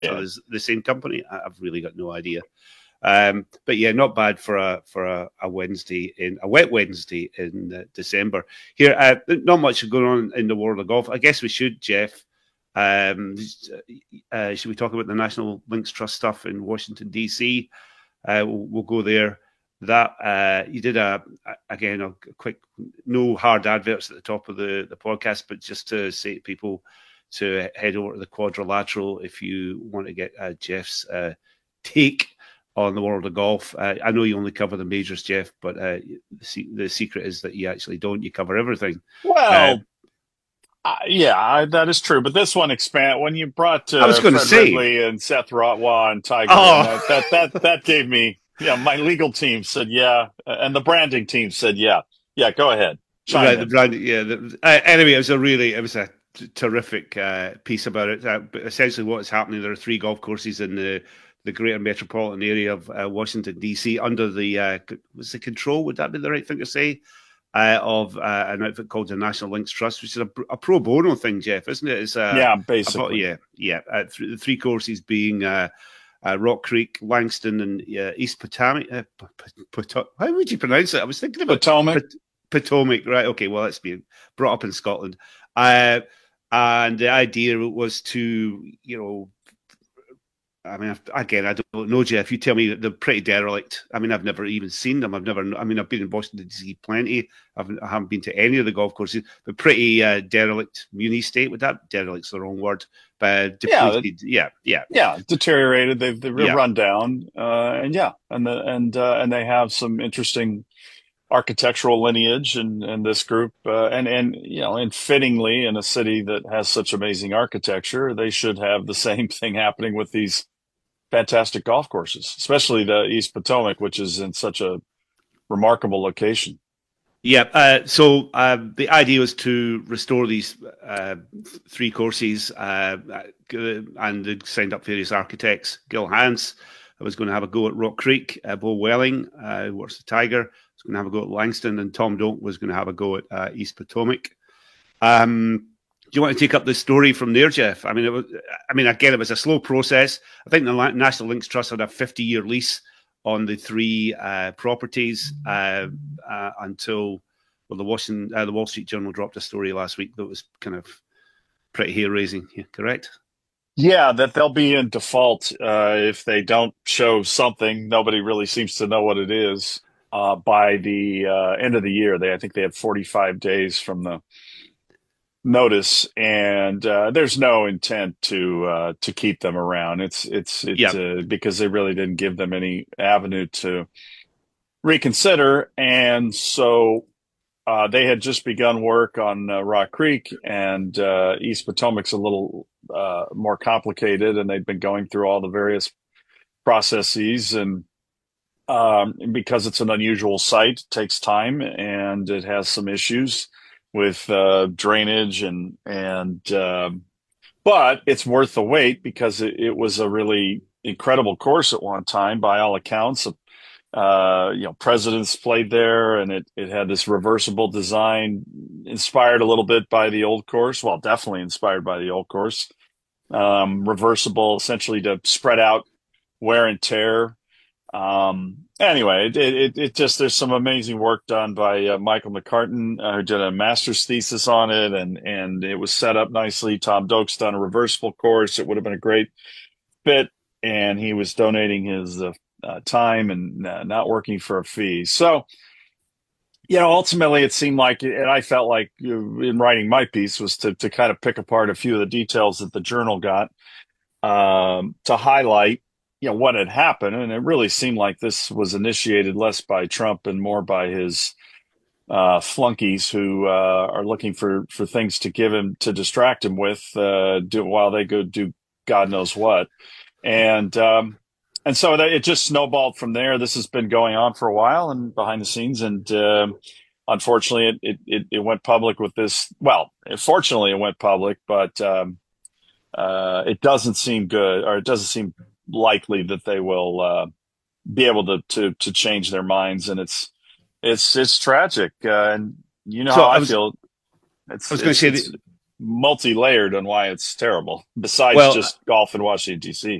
Are Yeah. they the same company? I've really got no idea. But yeah, not bad for a Wednesday in a wet Wednesday in December. Here, not much going on in the world of golf. I guess we should, Jeff. Should we talk about the National Links Trust stuff in Washington D.C.? We'll go there. That you did again a quick, no hard adverts at the top of the podcast, but just to say to people to head over to the Quadrilateral if you want to get Jeff's take on the world of golf. I know you only cover the majors, Jeff, but the secret is that you actually don't. You cover everything. Uh, Well, that is true. But this one expand when you brought I was going to Fred say, Ridley and Seth Rotwa and Tiger, and oh, that gave me, my legal team said yeah, and the branding team said yeah, yeah. Go ahead, chime right, the in. brand, yeah. Anyway, it was a terrific piece about it. But essentially, what is happening? There are three golf courses in the greater metropolitan area of Washington D.C. under the was the control? Would that be the right thing to say? Of an outfit called the National Links Trust, which is a pro bono thing, Jeff, isn't it? It's Yeah, basically. yeah. The three courses being Rock Creek, Langston, and East Potomac. How would you pronounce it? I was thinking about Potomac. Potomac, right? Okay, well, that's being brought up in Scotland. Uh, and the idea was to, I mean, again, I don't know, Jeff. You tell me they're pretty derelict. I mean, I've never even seen them. I've been in Washington D.C. plenty. I haven't been to any of the golf courses, but pretty derelict muni state. Would that derelict's the wrong word? But Yeah, depleted. Yeah, yeah, yeah, deteriorated. They've yeah. run down, and yeah, and they have some interesting architectural lineage and this group, and and fittingly in a city that has such amazing architecture, they should have the same thing happening with these fantastic golf courses, especially the East Potomac, which is in such a remarkable location. Yeah. So the idea was to restore these three courses, and they signed up various architects. Gil Hans was going to have a go at Rock Creek. Bo Welling, who works the Tiger, was going to have a go at Langston, and Tom Doak was going to have a go at East Potomac. Do you want to take up the story from there, Jeff? I mean, again, it was a slow process. I think the National Links Trust had a 50-year lease on the three properties until the Wall Street Journal dropped a story last week that was kind of pretty hair raising. Yeah, correct? Yeah, that they'll be in default if they don't show something. Nobody really seems to know what it is by the end of the year. I think they had 45 days from the notice, and there's no intent to keep them around. It's Yeah, because they really didn't give them any avenue to reconsider, and so they had just begun work on Rock Creek, and East Potomac's a little more complicated, and they've been going through all the various processes, and because it's an unusual site, it takes time, and it has some issues with drainage but it's worth the wait because it was a really incredible course at one time by all accounts. Presidents played there, and it had this reversible design inspired a little bit by the old course. Well, definitely inspired by the old course. Reversible essentially to spread out wear and tear. Anyway, it just, there's some amazing work done by Michael McCartan, who did a master's thesis on it, and it was set up nicely. Tom Doak's done a reversible course. It would have been a great fit, and he was donating his time and not working for a fee. So, ultimately it seemed like, and I felt like in writing my piece was to kind of pick apart a few of the details that the journal got to highlight, what had happened. And it really seemed like this was initiated less by Trump and more by his flunkies who are looking for things to give him to distract him with while they go do God knows what. And so it just snowballed from there. This has been going on for a while and behind the scenes. And unfortunately, it went public with this. Well, fortunately, it went public, but it doesn't seem good, or it doesn't seem likely that they will be able to change their minds. And it's tragic. And you know So how I I was feel. I It's was going to it's say it's that multi-layered on why it's terrible. Besides Well, just golf in Washington D.C.